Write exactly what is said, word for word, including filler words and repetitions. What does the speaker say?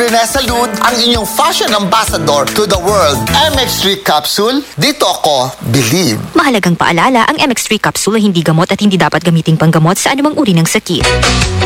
Rene Salud, ang inyong fashion ambassador to the world. M X three Capsule, dito ako believe. Mahalagang paalala, ang M X three capsule ay hindi gamot at hindi dapat gamiting panggamot sa anumang uri ng sakit.